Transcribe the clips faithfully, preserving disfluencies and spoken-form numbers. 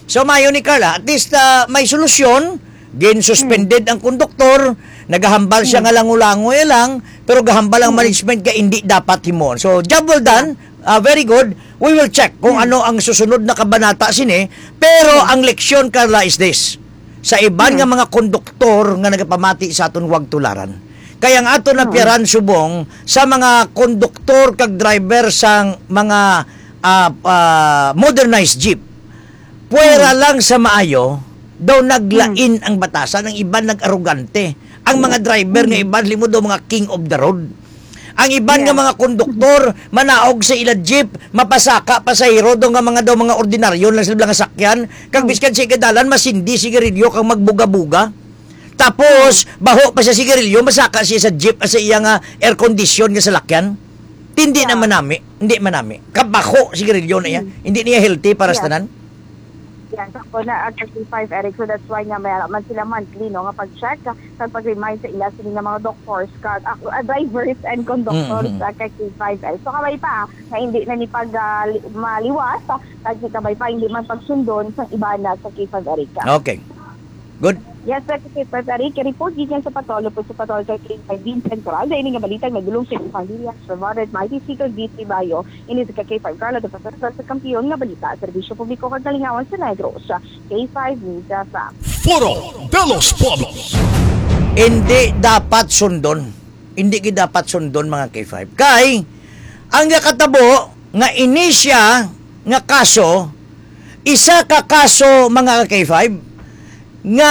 So mayo ni Carla, at least uh, may solusyon, gin suspended ang konduktor, nagahambal siya nga langulangoy lang, pero gahambal ang management ka hindi dapat himon. So job well done, uh, very good. We will check kung ano ang susunod na kabanata sini, pero ang leksyon Carla is this. Sa iban nga mga konduktor nga nagapamati sa aton wag tularan. Kaya ang aton na piaran subong sa mga konduktor kag driver sang mga uh, uh, modernized jeep. Puwera hmm. lang sa maayo, daw naglain hmm. ang batasan, ang iban nag-arugante. Ang mga driver hmm. nga iban, limo daw mga king of the road. Ang iban yeah. nga mga konduktor, manaog sa ila jeep, mapasaka, pasahero, daw nga mga daw mga ordinaryo lang sila nga sakyan, kag biskan sa ikadalan, masindi sigarilyo, kang magbuga-buga. Tapos, baho pa sa sigarilyo, masaka siya sa jeep, sa iya nga air condition nga sa lakyan. Hindi yeah. na manami, hindi manami. Kabaho sigarilyo na iya, hmm. hindi niya healthy para yeah. sa tanan. Yan, sakto na ang thirty-five, Eric. So that's why nga may man sila monthly, no? Nga pag-check, kag pag-remind sa ila sila ng mga doctors, kag, uh, drivers and conductors mm-hmm. sa K five, Eric. So kabay pa, na hindi na ni pag uh, maliwas, kag kabay pa, hindi man pagsundon sa iba na sa K five, Eric. Okay. Good. Yes, sir, K five, Eric. Report gikan sa patolo po sa patolo sa K five din Central. Dahil nga balitang nagulong sa pamilya, provided mighty seekers D C Bayo, ini sa K five Carla, the professor sa kampiyon nga balita, serbisyo publiko kag kalingawan sa Negros, K five News sa Foro de los Pueblos. Hindi dapat sundon. Hindi ki dapat sundon mga K five. Kay, ang nakatabo nga inisya nga kaso, isa ka kaso mga K five, nga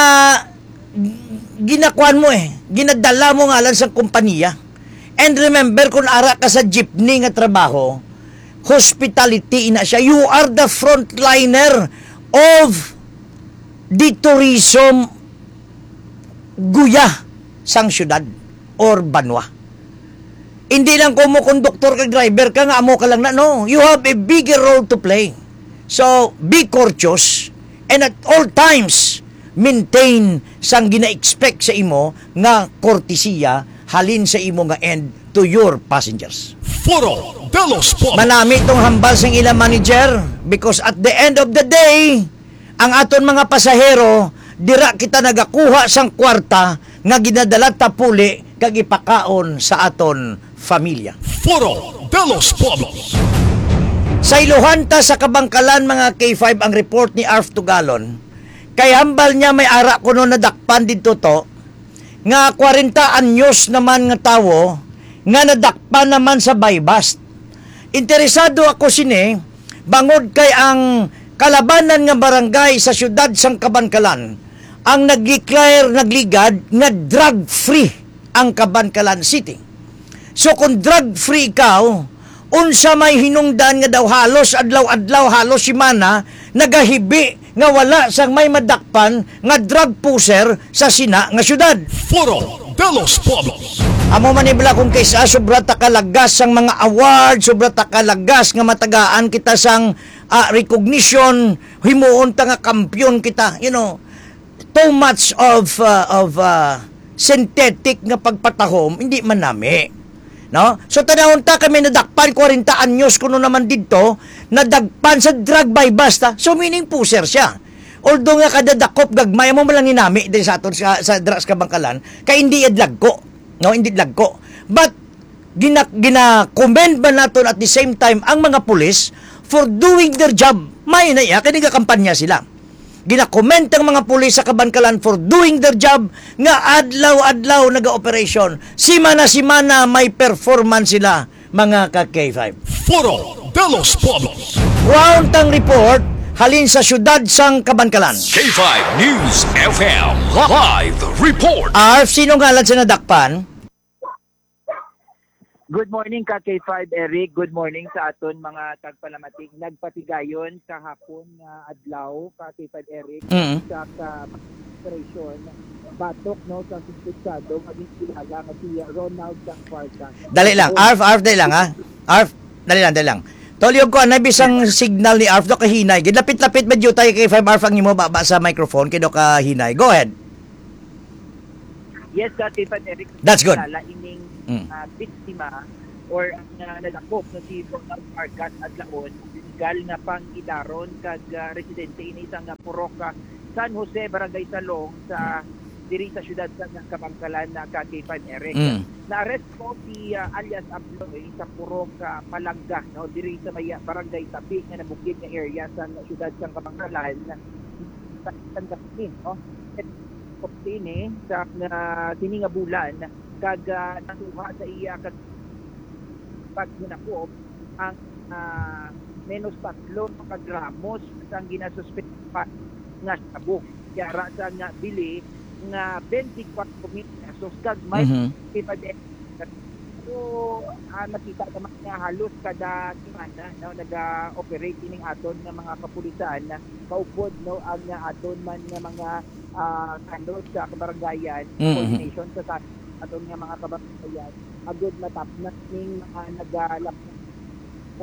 ginakuan mo eh, ginadala mo nga lang sa kumpanya. And remember, kung ara ka sa jeepney nga trabaho, hospitality ina siya. You are the frontliner of the tourism guya sang syudad or banwa. Hindi lang kung mo konduktor ka driver ka nga amo ka lang na, no. You have a bigger role to play. So, be courteous and at all times, maintain sang gina-expect sa imo nga kortesiya halin sa imo nga end to your passengers. Foro de los Pueblos. Manami itong hambal sang ilang manager because at the end of the day, ang aton mga pasahero, dira kita nagakuha sang kwarta nga ginadala tapuli kag ipakaon sa aton familia. Foro de los Pueblos. Sa iluhan ta sa Kabangkalan mga K five ang report ni Arf Tugalon. Kay hambal niya may ara kuno nadakpan dito to nga forty anyos naman nga tawo nga nadakpan naman sa bypass. Interesado ako sini bangod kay ang kalabanan nga barangay sa syudad sang Kabangkalan ang nag-declare nagligad nga drug free ang Kabangkalan City. So kung drug free ikaw, unsa may hinungdan nga daw halos adlaw-adlaw halos simana nagahibi nga wala sang may madakpan nga drug pusher sa sina nga syudad. Foro de los Pueblos. Amo manibla kung kaysa sobra ta kalagas sang mga award, sobra ta kalagas nga matagaan kita sang uh, recognition, himuon ta nga kampiyon kita, you know. Too much of uh, of uh, synthetic nga pagpatahom hindi man nami. No? So tanawon ta kami nadakpan forty anyos kuno naman didto nadagpan sa drug by basta. So meaning pusher siya. Although nga kada dakop gagmay mo lang ninami din sa aton sa, sa drugs Kabangkalan kay hindi adlag ko. No, hindi adlag ko. But gina gina commend ba naton at the same time ang mga pulis for doing their job. May na iya kay kampanya sila. Gina-comment ang mga pulis sa Kabangkalan for doing their job nga adlaw-adlaw naga-operation. Simana-simana may performance sila mga ka-K five. Foro de los Pueblos. Round ang report halin sa syudad sang Kabangkalan. K five News F M Live Report. Arf, sino ngalan sa nadakpan? Good morning ka K five Eric. Good morning sa aton mga tagpalamatig nagpatigayon sa hapon nga adlaw ka K five Eric Mm-hmm. sa operation batok no sa suspetsado maging kilala nga si Ronald Sanfarta. Dali lang, Arf, Arf, dali lang ha. Arf, dali lang, dali lang. Tolyo ko na bisang signal ni Arf do kahinay. Gidlapit-lapit medyo tayo K five Arf ang imo baba sa microphone kido kahinay. Go ahead. Yes, ka K five Eric. That's good. Kilala ining Mm. uh, biktima or ang uh, nadakop na si Ronald Arcat at Laon illegal nga pangidaron kag uh, residente ini isang uh, purok uh, San Jose, Barangay Salong sa diri sa syudad sa Kabangkalan na ka K five Eric. Mm. Na-arrest po si uh, alias Abloy sa purok uh, Palangga, no, diri sa may uh, Barangay Tapi nga nabukid nga area sa syudad sa Kabangkalan sa Tandapin, no. Koptine sa uh, sini nga bulan kag uh, natuha sa iya kag paghinakop ang uh, menos tatlo ka gramos sa ginasuspect pa nga sabog kaya sa nga bili nga twenty-four mil pesos kag may Mhm. ipadek. So uh, nakita naman nga halos kada semana no naga-operate ining aton nga mga kapulisan kaupod no ang nga aton man nga mga uh, kanod sa kabarangayan, Mhm. coordination sa aton nga mga kabarangayan agud matap na ning mga nagalap no,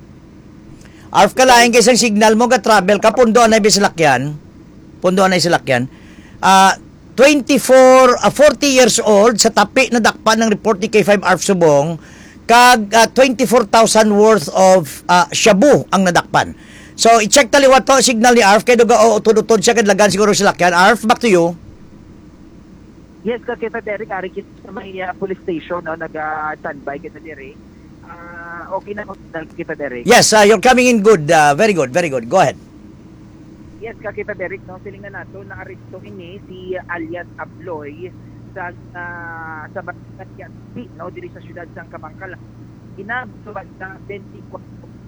Arf ka laing kay isang signal mo ka travel ka pundo na bisalakyan. Pundo na isalakyan. Ah twenty-four ah, forty years old sa tapi na dakpan ng report ni K five Arf Subong kag ah, twenty-four thousand worth of ah, shabu ang nadakpan. So i-check taliwat to signal ni Arf kay duga o utod-utod siya kadlagan siguro sa lakyan. Arf, back to you. yes, ka kita Derek, ari kita sa may uh, police station, no, nag-standby kita Derek. Ah, okay na kita Derek. Yes, ah, you're coming in good. Ah, very good, very good. Go ahead. Yes, ka kita Derek, no, siling na nato na aresto ini si alias Abloy sa uh, sa Barangay P, no, diri sa syudad sa Kabangkalan. Ginabsuban sa twenty-four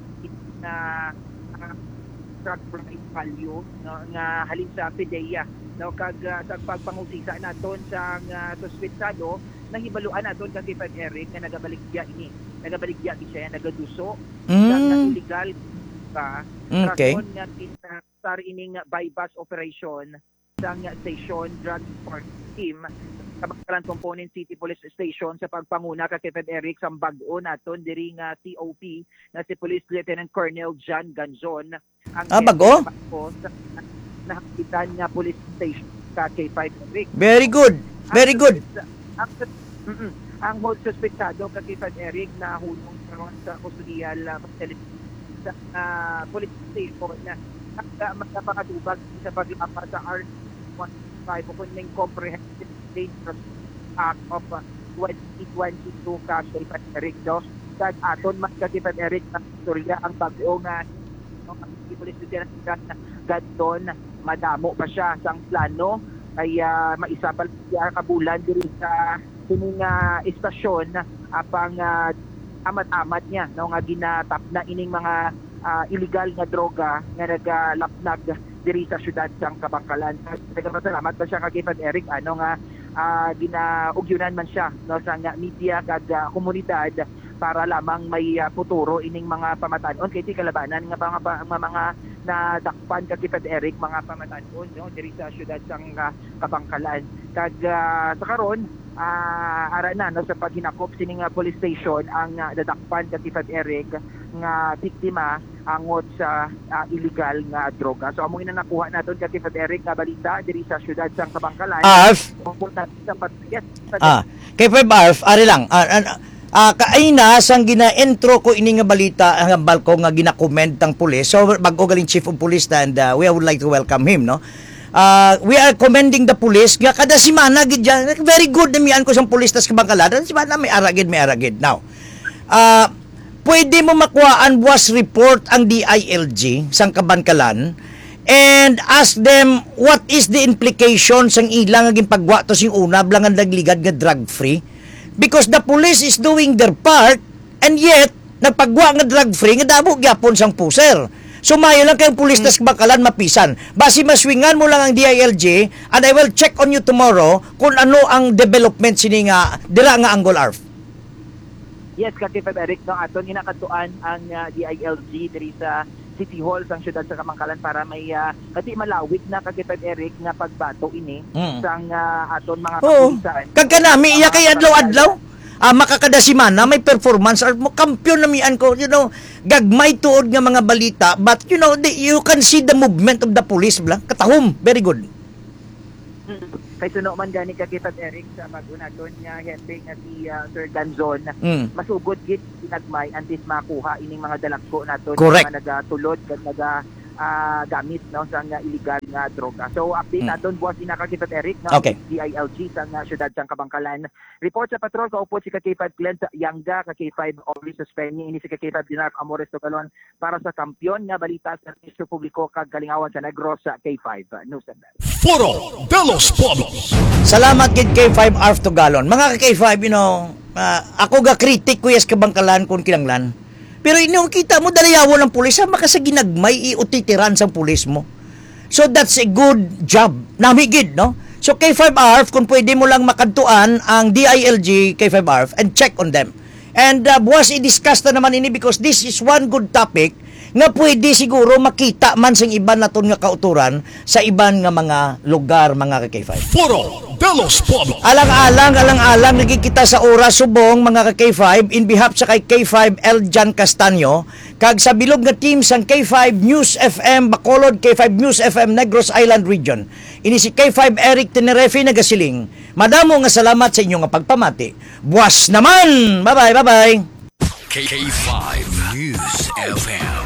na uh, drug price value, no, nga halin sa PDEA, no, kag uh, sa pagpangusisa naton sa uh, suspetsado nahibaluan naton kag K five Eric nga nagabaligya ini nagabaligya ni siya nagaduso Mm. sa illegal ka Okay. rason nga tinasar ining bypass operation sa nga station drug support team Kabangkalan Component City Police Station sa pagpanguna kay K five Eric sa bag-o naton diri nga C O P na si Police Lieutenant Colonel John Ganzon ang Ah, bag-o? sa nahakitan nga police station sa K five Eric. Very good. Very good. Ang, mm ang hold suspectado kay K five Eric na hulong karon sa custodial uh, sa uh, police station na uh, magkapakatubag sa paglapa sa R one five o kuning comprehensive dangerous act of uh, twenty twenty-two ka K five Eric dos kag aton man kay K five Eric na istorya ang bag-o nga no, ang police lieutenant na gadton madamo pa siya sang plano kaya maisa pa siya kabulan diri sa kining uh, istasyon apang uh, amat-amat niya no nga ginatap na ining mga uh, illegal nga droga nga nagalapnag diri sa syudad sang Kabangkalan. Nagpasalamat pa siya kay K five Eric ano nga uh, ginaugyunan man siya no sa nga media kag uh, komunidad para lamang may uh, futuro ining mga pamatanon kay ti kalabanan nga mga mga, mga nadakpan kay K five Eric mga pamatanon no diri sa syudad sang uh, Kabangkalan. Kag uh, sa karon uh, ara na no sa paghinakop sining uh, police station ang uh, dadakpan kay K five Eric nga biktima angot sa uh, illegal nga droga. So amo ina nakuha naton kay K five Eric nga balita diri sa syudad sang Kabangkalan. Arf. Pupunta sa patriyas. Ah, K five Arf, ari lang. Ah, ah, ah kaayna sang gina-intro ko ini nga balita ang hambal ko nga gina-comment tang pulis. So bago galing chief of police and uh, we would like to welcome him, no. Uh, we are commending the police nga kada semana gid dyan. Very good na mian ko sang pulis tas Kabangkalan. Kada semana may aragid, may aragid. Now, uh, pwede mo makuhaan was report ang D I L G sang Kabangkalan and ask them what is the implication sang ilang nga pagwa to sing una blangan nagligad nga drug free because the police is doing their part and yet nagpagwa nga drug free nga dabo gyapon sang puser. So mayo lang kayong pulis tas Kabangkalan mapisan. Basi maswingan mo lang ang D I L G and I will check on you tomorrow kung ano ang development sini nga dira nga Anggol Arf. Yes, ka K five Eric, no, aton ginakatuan ang uh, D I L G diri sa City Hall sang syudad sa Kabangkalan para may uh, kati malawig na ka K five Eric nga pagbato ini Mm. sang uh, aton mga Oo. kapulisan. Kag kanami iya kay adlaw-adlaw. Ah, makakada semana may performance or mo kampiyon na mian ko, you know, gagmay tuod nga mga balita but you know, the, you can see the movement of the police blang katahom. Very good. Kay suno man gani kakipad Eric sa magunaton nga hepe nga si uh, Sir Ganzon. Mm. Masugod gid nagmay antes makuha ining mga dalagko naton Correct. nga nagatulod kag naga ah, gamit no sa nga illegal nga droga. So update Mm. naton buwas ina kakipad Eric nga Okay. D I L G sa nga syudad sang Kabangkalan. Report sa patrol kaupod si kakipad Clint Yanga ka K five Ori Suspenye ini si kakipad Dinar Amores Tugalon para sa kampiyon nga balita sa Ministro Publiko kag Kalingawan sa Negros sa K five News and Bell. Foro de los Pueblos. Salamat gid K five Arf to Galon. Mga ka K five, you know, ah, ako ga kritik ko yes kabangkalan kung kinanglan. Pero inyong kita mo dalayawo ng pulis ha, makasaginagmay iutitiran sa pulis mo. So that's a good job. Namigid, no? So K five Arf, kung pwede mo lang makadtuan ang D I L G K five Arf and check on them. And uh, buwas i-discuss na naman ini because this is one good topic nga pwede siguro makita man sa iban naton nga kauturan sa iban nga mga lugar, mga ka K five. Foro de los Pueblos. Alang-alang, alang-alang, nagkikita sa oras subong mga ka K five in behalf sa kay K five Eljan Castaño kag sa bilog nga team sang K five News F M Bacolod, K five News F M Negros Island Region. Ini si K five Eric Tenerefe nagasiling. Madamo nga salamat sa inyo nga pagpamati. Buwas naman! Bye-bye, bye-bye! K five News F M.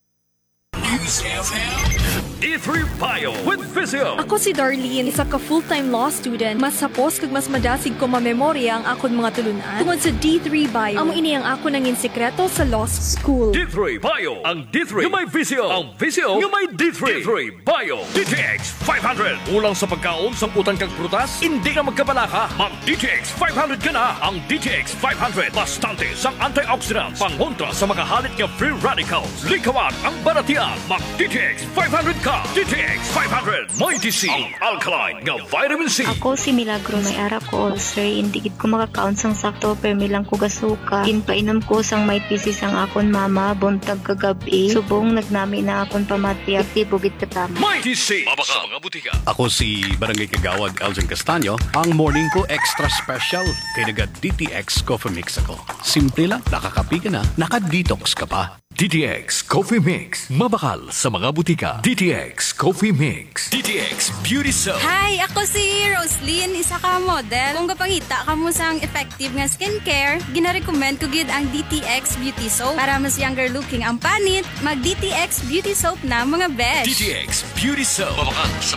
News F M. D three Bio with Vizio. Ako si Darlene, isa ka full-time law student. Mas sapos kag mas madasig ko mamemorya ang akon mga tulunan tungod sa D three Bio. Amo ini ang ako nangin sekreto sa law school. D three Bio. Ang D three nga may Vizio. Ang Vizio nga may D three. D three Bio. D T X five hundred. Ulang sa pagkaon, samputan kag prutas, hindi ka magkabalaka. Mag D T X five hundred ka na. Ang D T X five hundred. Bastante sang antioxidants. Pangontra sa makahalit nga free radicals. Likawan ang baratian. Mag D T X five hundred ka. D T X five hundred. May D C. Ang alkaline nga vitamin C. Ako si Milagro, may ara ko ulcer. Hindi gid ko makakaon sang sakto per milang ko gasuka. Ginpainom ko sang may pisis ang akon mama buntag kagabi. Subong nagnami na akon pamati aktibo gid katama. May D C. Mabaka mga butika. Ako si Barangay Kagawad Elgin Castaño. Ang morning ko extra special kay naga D T X Coffee Mix ako. Simple lang, nakakapi ka na, naka-detox ka pa. D T X Coffee Mix. Mabakal sa mga butika. D T X Coffee Mix. D T X Beauty Soap. Hi, ako si Roslyn, isa ka model. Kung kapangita ka mo sang effective nga skincare, gina-recommend ko gid ang D T X Beauty Soap. Para mas younger looking ang panit, mag D T X Beauty Soap na mga besh. D T X Beauty Soap. Mabakal sa